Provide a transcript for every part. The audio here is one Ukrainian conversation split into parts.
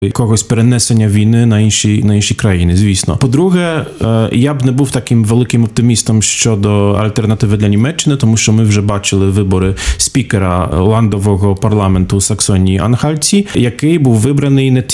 якогось перенесення війни на інші країни, звісно. По-друге, я б не був таким великим оптимістом щодо альтернативи для Німеччини, тому що ми вже бачили вибори спікера ландового парламенту у Саксонії-Анхальті, який був вибраний не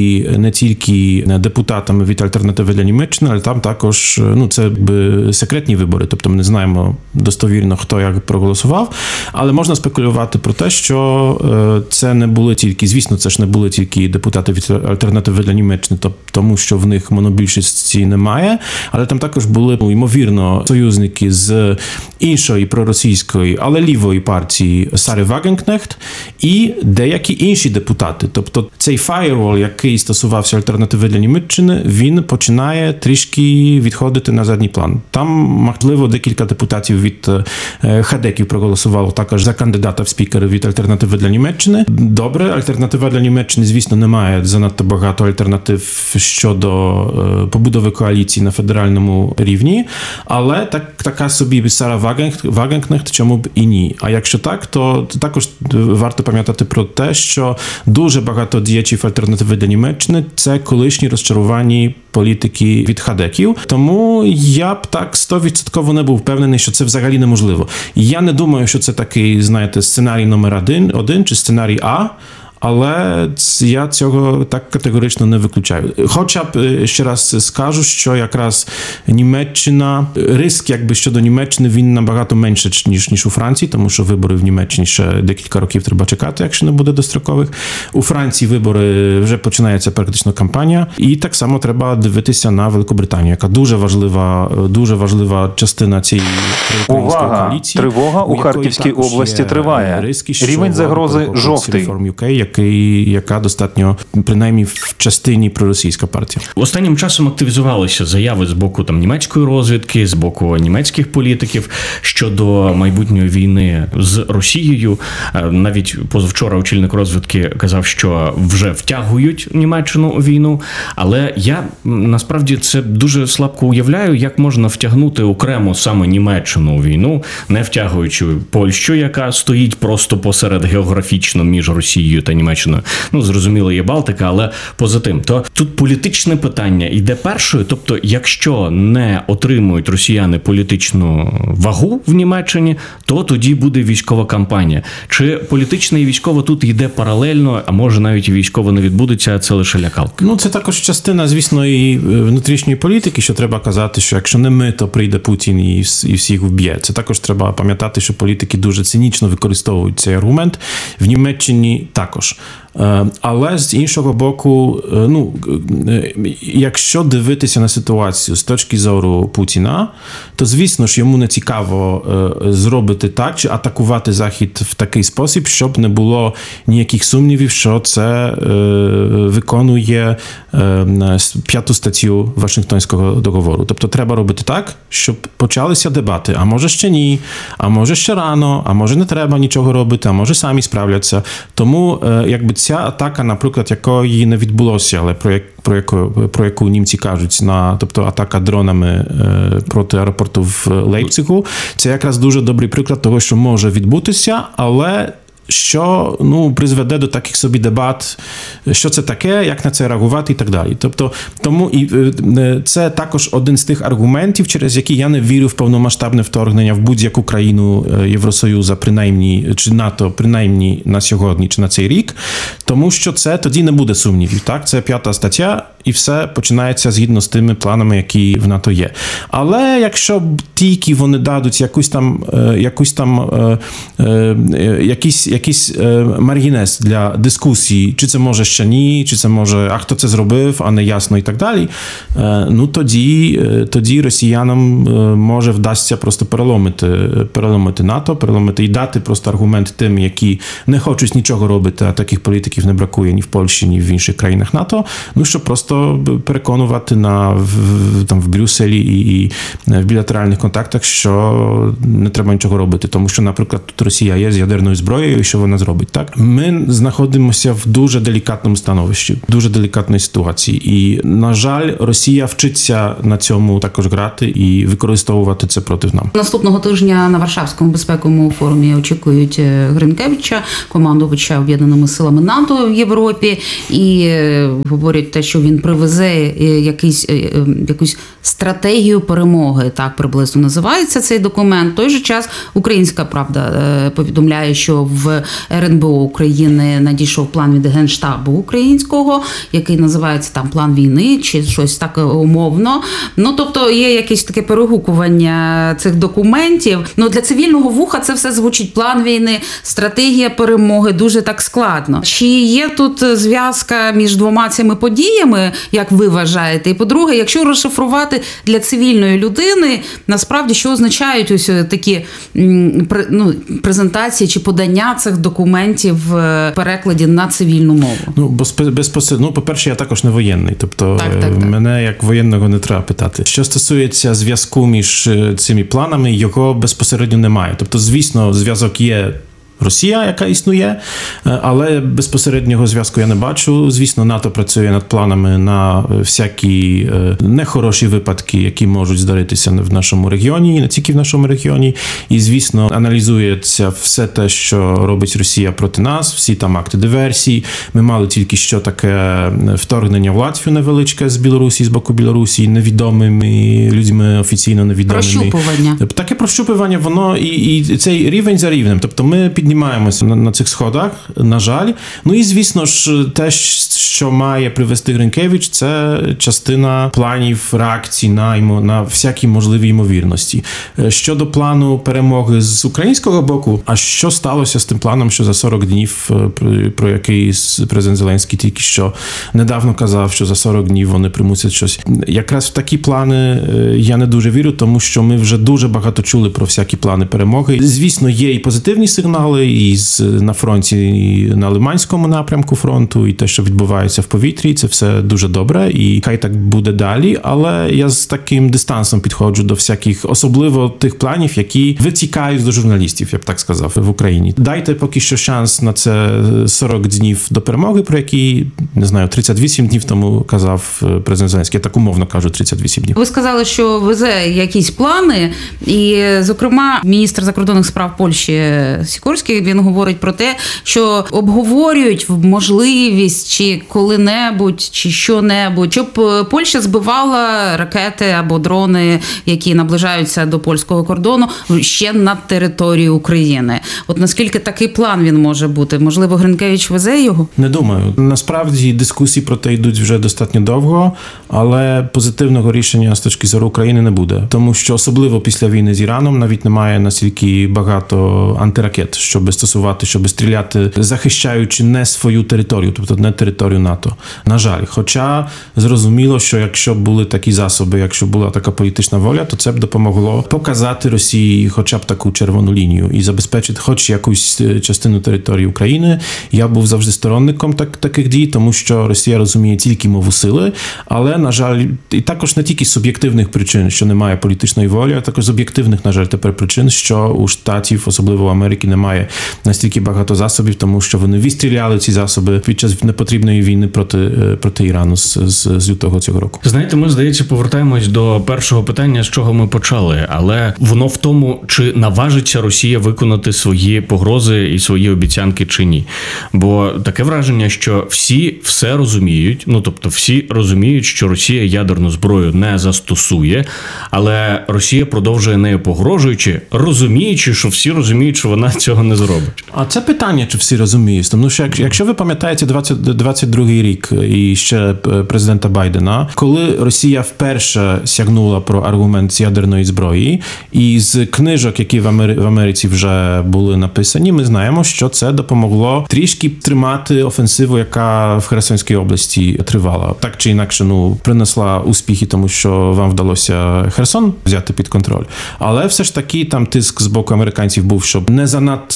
тільки депутатами від альтернативи для Німеччини, але там також, це секретні вибори, тобто ми не знаємо достовірно, хто як проголосував, але можна спекулювати про те, що це не були тільки, звісно, це ж не були тільки депутати від альтернативи для Німеччини, тому що в них монобільшості немає, але там також були, ймовірно, союзники з іншої проросійської, але лівої партії Сари Вагенкнехт і деякі інші депутати. Тобто цей фаєрвол, який стосувався альтернативи для Німеччини, він починає трішки відходити на задній план. Там, можливо, декілька депутатів від хадеків проголосувало також за кандидата в спікери від альтернативи для Німеччини. Добре, альтернатива для Німеччини, звісно, не має занадто багато альтернатив щодо побудови коаліції на федеральному рівні, але така собі Сара Вагенкнехт, чому б і ні. А якщо так, то також варто пам'ятати про те, що дуже багато діячів альтернативи для Німеччини – це колишні розчарувані політики від хадеків. Тому я б так 100% не був впевнений, що це взагалі неможливо. Я не думаю, що це такий, знаєте, сценарій номер один чи сценарій А, але я цього так категорично не виключаю. Хоча б ще раз скажу, що якраз Німеччина, риск щодо Німеччини, він набагато менше, ніж у Франції, тому що вибори в Німеччині ще декілька років треба чекати, якщо не буде дострокових. У Франції вибори вже починається практично кампанія. І так само треба дивитися на Великобританію, яка дуже важлива частина цієї проукраїнської коаліції. Тривога у Харківській області триває. Рівень загрози жовтий. Яка достатньо, принаймні, в частині проросійська партія. Останнім часом активізувалися заяви з боку німецької розвідки, з боку німецьких політиків щодо майбутньої війни з Росією. Навіть позавчора очільник розвідки казав, що вже втягують Німеччину у війну. Але я, насправді, це дуже слабко уявляю, як можна втягнути окремо саме Німеччину у війну, не втягуючи Польщу, яка стоїть просто посеред географічно між Росією та Німеччиною. Зрозуміло, є Балтика, але поза тим. То тут політичне питання йде першою, тобто якщо не отримують росіяни політичну вагу в Німеччині, то тоді буде військова кампанія. Чи політична і військова тут йде паралельно, а може навіть і військова не відбудеться, а це лише лякалка? Це також частина, звісно, і внутрішньої політики, що треба казати, що якщо не ми, то прийде Путін і всіх вб'є. Це також треба пам'ятати, що політики дуже цинічно використовують цей аргумент. В Німеччині також. Але з іншого боку, якщо дивитися на ситуацію з точки зору Путіна, то, звісно ж, йому не цікаво зробити так, чи атакувати Захід в такий спосіб, щоб не було ніяких сумнівів, що це виконує 5-ту статтю Вашингтонського договору. Тобто треба робити так, щоб почалися дебати. А може ще ні, а може ще рано, а може не треба нічого робити, а може самі справляться. Тому, ця атака, наприклад, якої не відбулося, але про яку німці кажуть, тобто атака дронами проти аеропорту в Лейпцигу, це якраз дуже добрий приклад того, що може відбутися, але що призведе до таких собі дебат, що це таке, як на це реагувати і так далі. Тобто, тому і це також один з тих аргументів, через які я не вірю в повномасштабне вторгнення в будь-яку країну Євросоюзу, принаймні, чи НАТО, принаймні на сьогодні, чи на цей рік, тому що це тоді не буде сумнівів. Так? Це 5-та стаття, і все починається згідно з тими планами, які в НАТО є. Але якщо тільки вони дадуть якийсь маргінез для дискусії, чи це може ще ні, чи це може, а хто це зробив, а не ясно і так далі, тоді росіянам може вдасться просто переломити НАТО, і дати просто аргумент тим, які не хочуть нічого робити, а таких політиків не бракує ні в Польщі, ні в інших країнах НАТО, щоб просто переконувати в Брюсселі і в білатеральних контактах, що не треба нічого робити. Тому що, наприклад, тут Росія є з ядерною зброєю, що вона зробить. Так, ми знаходимося в дуже делікатному становищі, дуже делікатній ситуації. І, на жаль, Росія вчиться на цьому також грати і використовувати це проти нас. Наступного тижня на Варшавському безпековому форумі очікують Гринкевича, командувача Об'єднаними силами НАТО в Європі, і говорять те, що він привезе якусь стратегію перемоги, так приблизно називається цей документ. В той же час Українська Правда повідомляє, що в РНБО України надійшов план від Генштабу українського, який називається там план війни чи щось так умовно. Ну, тобто є якесь таке перегукування цих документів. Ну, для цивільного вуха це все звучить: план війни, стратегія перемоги, дуже так складно. Чи є тут зв'язка між двома цими подіями, як ви вважаєте? І по-друге, якщо розшифрувати для цивільної людини, насправді, що означають ось такі презентації чи подання цих документів в перекладі на цивільну мову? Ну, безпосередньо, по-перше, я також не воєнний, тобто мене як воєнного не треба питати. Що стосується зв'язку між цими планами, його безпосередньо немає. Тобто, звісно, зв'язок є. Росія, яка існує, але безпосереднього зв'язку я не бачу. Звісно, НАТО працює над планами на всякі нехороші випадки, які можуть здаритися в нашому регіоні, і не тільки в нашому регіоні. І, звісно, аналізується все те, що робить Росія проти нас, всі там акти диверсії. Ми мали тільки що таке вторгнення в Латвію невеличке з Білорусі, з боку Білорусі, невідомими людьми, офіційно невідомими. Прощупування. Таке прощупування, воно і цей рівень за рівнем. Тобто ми піднімаємося на цих сходах, на жаль. Ну і, звісно ж, те, що має привести Гринкевич, це частина планів, реакцій на всякі можливі ймовірності. Щодо плану перемоги з українського боку, а що сталося з тим планом, що за 40 днів, про який президент Зеленський тільки що недавно казав, що за 40 днів вони примусять щось. Якраз в такі плани я не дуже вірю, тому що ми вже дуже багато чули про всякі плани перемоги. Звісно, є і позитивні сигнали, і на фронті, і на Лиманському напрямку фронту, і те, що відбувається в повітрі, це все дуже добре, і хай так буде далі, але я з таким дистансом підходжу до всяких, особливо тих планів, які витікають до журналістів, я б так сказав, в Україні. Дайте поки що шанс на це 40 днів до перемоги, про які, не знаю, 38 днів тому казав президент Зеленський. Я так умовно кажу, 38 днів. Ви сказали, що везе якісь плани, і, зокрема, міністр закордонних справ Польщі Сікорський, він говорить про те, що обговорюють можливість чи коли-небудь, чи що-небудь, щоб Польща збивала ракети або дрони, які наближаються до польського кордону, ще над територією України. От наскільки такий план він може бути? Можливо, Гринкевич везе його? Не думаю. Насправді дискусії про те йдуть вже достатньо довго, але позитивного рішення з точки зору України не буде. Тому що особливо після війни з Іраном навіть немає настільки багато антиракет, щоб стосувати, щоб стріляти, захищаючи не свою територію, тобто не територію НАТО. На жаль. Хоча зрозуміло, що якщо були такі засоби, якщо була така політична воля, то це б допомогло показати Росії хоча б таку червону лінію і забезпечити хоч якусь частину території України. Я був завжди сторонником таких дій, тому що Росія розуміє тільки мову сили, але, на жаль, і також не тільки з суб'єктивних причин, що немає політичної волі, а також з об'єктивних, на жаль, тепер причин, що у Штатів, особливо в Америці, немає настільки багато засобів, тому що вони відстріляли ці засоби під час непотрібної війни проти Ірану з лютого цього року. Знаєте, ми, здається, повертаємось до першого питання, з чого ми почали, але воно в тому, чи наважиться Росія виконати свої погрози і свої обіцянки чи ні. Бо таке враження, що всі все розуміють, тобто всі розуміють, що Росія ядерну зброю не застосує, але Росія продовжує нею погрожуючи, розуміючи, що всі розуміють, що вона цього не зробить. А це питання, чи всі розуміють. Тому що, якщо ви пам'ятаєте 22-й рік і ще президента Байдена, коли Росія вперше сягнула про аргумент з ядерної зброї, і з книжок, які в Америці вже були написані, ми знаємо, що це допомогло трішки тримати офенсиву, яка в Херсонській області тривала. Так чи інакше, принесла успіхи, тому що вам вдалося Херсон взяти під контроль. Але все ж таки там тиск з боку американців був, щоб не занадто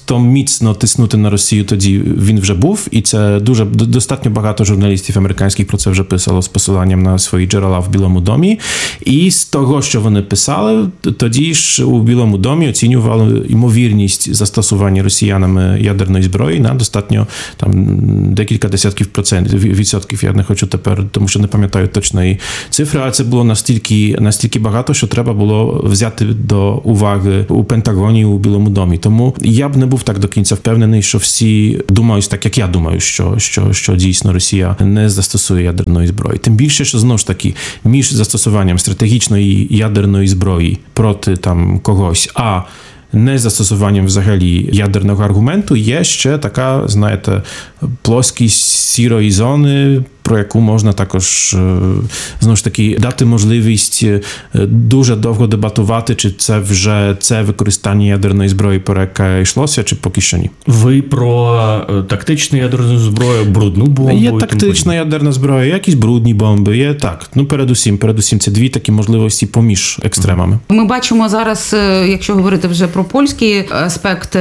надто міцно тиснути на Росію тоді він вже був, і це дуже достатньо багато журналістів американських про це вже писало з посиланням на свої джерела в Білому домі. І з того, що вони писали, тоді ж у Білому домі оцінювали ймовірність застосування росіянами ядерної зброї на достатньо там декілька десятків відсотків. Я не хочу тепер, тому що не пам'ятаю точної цифри, а це було настільки багато, що треба було взяти до уваги у Пентагоні, у Білому домі. Тому я б не був так до кінця впевнений, що всі думають так, як я думаю, що дійсно Росія не застосує ядерної зброї. Тим більше, що знову ж таки між застосуванням стратегічної ядерної зброї проти там когось, а не застосуванням взагалі ядерного аргументу є ще така, знаєте, плоскість сірої зони, про яку можна також, знову ж таки, дати можливість дуже довго дебатувати, чи це вже це використання ядерної зброї, про яке йшлося, чи поки що ні. Ви про тактичну ядерну зброю, брудну бомбу? Є тактична ядерна зброя, якісь брудні бомби, є так. Ну, передусім, це дві такі можливості поміж екстремами. Ми бачимо зараз, якщо говорити вже про польський аспект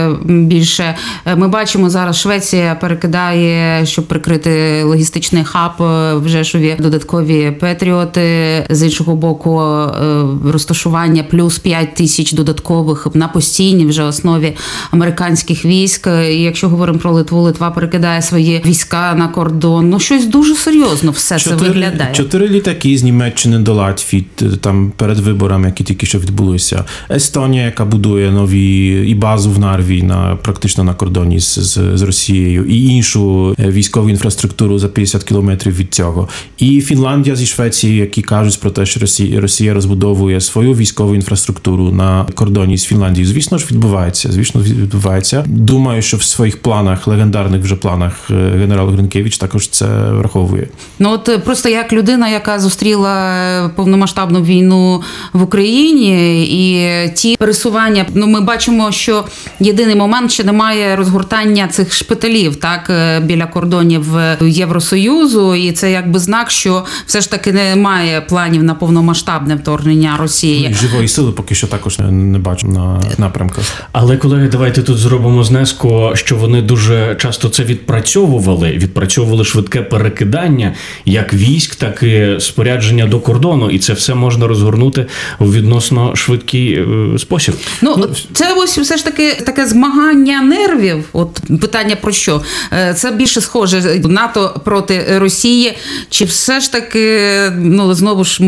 більше, ми бачимо зараз Швеція перекидає, щоб прикрити логістичний хаб в Жешові, додаткові патріоти, з іншого боку розташування плюс 5 тисяч додаткових на постійній вже основі американських військ. І якщо говоримо про Литву, Литва перекидає свої війська на кордон. Ну, щось дуже серйозно все це виглядає. 4 літаки з Німеччини до Латвії, там перед виборами, які тільки що відбулися. Естонія, яка будує нові і базу в Нарві практично на кордоні з Росією, і іншу військову інфраструктуру за 50 кілометрів від цього. І Фінляндія зі Швецією, які кажуть про те, що Росія розбудовує свою військову інфраструктуру на кордоні з Фінляндією. Звісно ж, відбувається. Думаю, що в своїх планах, легендарних вже планах, генерал Гринкевич також це враховує. Ну от просто як людина, яка зустріла повномасштабну війну в Україні, і ті пересування, ну ми бачимо, що єдиний момент, що немає розгортання цих шпиталів, так, біля кордонів Євросоюзу, і це якби знак, що все ж таки немає планів на повномасштабне вторгнення Росії. Ну, живої сили поки що також не бачу на напрямках. Але, колеги, давайте тут зробимо знеску, що вони дуже часто це відпрацьовували швидке перекидання як військ, так і спорядження до кордону, і це все можна розгорнути у відносно швидкий спосіб. Ну, це ось все ж таки таке змагання нервів. От питання про що? Це більше схоже НАТО проти Росії, чи все ж таки, ну, знову ж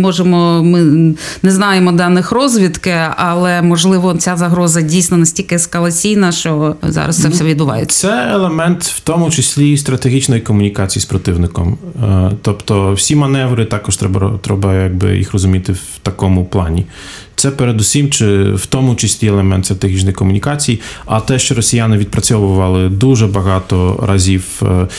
ми не знаємо даних розвідки, але, можливо, ця загроза дійсно настільки ескалаційна, що зараз це все відбувається. Це елемент, в тому числі, стратегічної комунікації з противником. Тобто, всі маневри також треба якби їх розуміти в такому плані. Це передусім, чи в тому числі елемент стратегічної комунікації, а те, що росіяни відпрацьовували дуже багато разів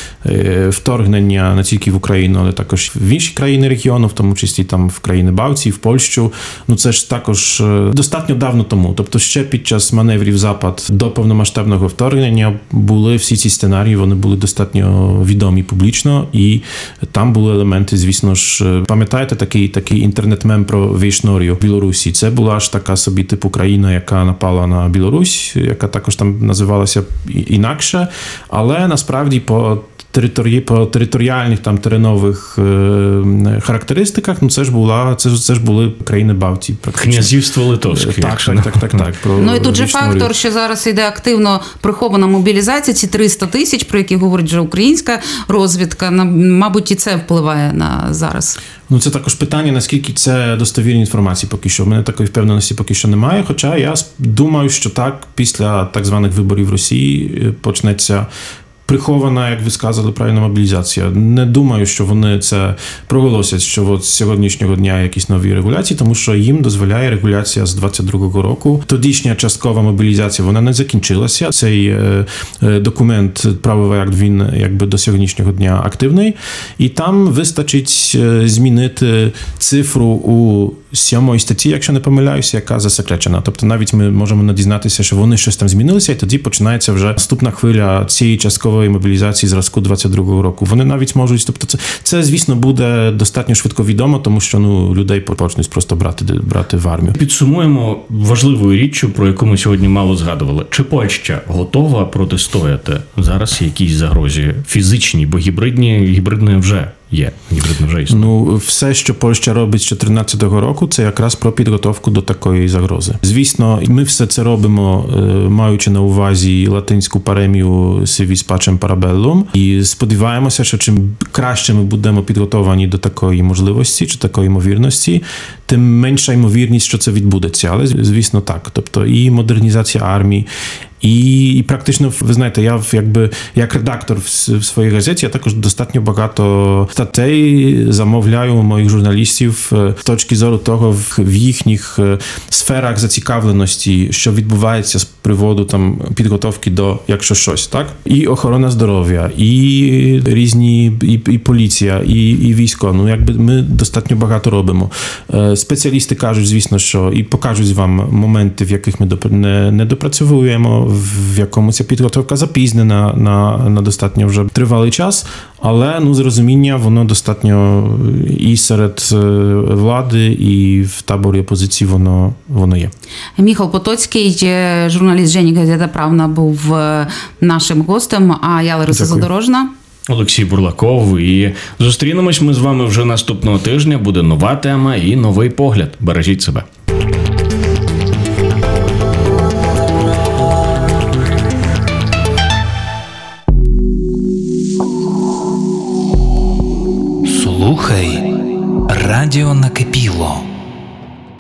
вторгнення не тільки в Україну, але також в інші країни регіону, в тому числі там в країни Балтії, в Польщу. Ну це ж також достатньо давно тому. Тобто ще під час маневрів Запад до повномасштабного вторгнення були всі ці сценарії, вони були достатньо відомі публічно, і там були елементи, звісно ж, пам'ятаєте такий інтернет-мем про Вейшнорію в Білорусі? Це була ж така собі типу країна, яка напала на Білорусь, яка також там називалася інакше, але насправді по територіальних там теренових характеристиках, ну це ж були країни Балтії. Князівство Литовське. Так. Ну і тут же фактор, що зараз йде активно прихована мобілізація, ці 300 тисяч, про які говорить вже українська розвідка, мабуть, і це впливає на зараз. Ну, це також питання, наскільки це достовірні інформації поки що. У мене такої впевненості поки що немає, хоча я думаю, що так, після так званих виборів в Росії почнеться прихована, як ви сказали, правильно, мобілізація. Не думаю, що вони це проголосять, що от з сьогоднішнього дня якісь нові регуляції, тому що їм дозволяє регуляція з 22-го року. Тодішня часткова мобілізація, вона не закінчилася. Цей документ, правовий акт, він якби до сьогоднішнього дня активний. І там вистачить змінити цифру у 7 статті, якщо не помиляюся, яка засекречена. Тобто навіть ми можемо дізнатися, що вони щось там змінилися, і тоді починається вже наступна хвиля цієї часткової масової мобілізації зразку 22-го року. Вони навіть можуть, тобто це звісно, буде достатньо швидко відомо, тому що людей почнуть просто брати в армію. Підсумуємо важливою річчю, про яку ми сьогодні мало згадували. Чи Польща готова протистояти зараз якійсь загрозі фізичній, бо гібридне вже є. Гібридне вже існує. Все, що Польща робить з 2014 року, це якраз про підготовку до такої загрози. Звісно, ми все це робимо, маючи на увазі латинську паремію «Si vis pacem parabellum», і сподіваємося, що чим краще ми будемо підготовані до такої можливості чи такої ймовірності, тим менша ймовірність, що це відбудеться. Але, звісно, так. Тобто і модернізація армії, і практично, ви знаєте, я як редактор в своїй газеті, я також достатньо багато статей замовляю у моїх журналістів з точки зору того, в їхніх сферах зацікавленості, що відбувається з приводу там підготовки до, якщо щось, так? І охорона здоров'я, і різні, і поліція, і військо. Ми достатньо багато робимо. Спеціалісти кажуть, звісно, що і покажуть вам моменти, в яких ми не допрацьовуємо, в якому ця підготовка запізнена на достатньо вже тривалий час, але з розуміння воно достатньо і серед влади, і в таборі опозиції воно є. Міхал Потоцький, журналіст «Жені Газета Правна», був нашим гостем, а я Лариса Задорожна. Олексій Бурлаков. І зустрінемось ми з вами вже наступного тижня. Буде нова тема і новий погляд. Бережіть себе. Слухай радіо накипіло.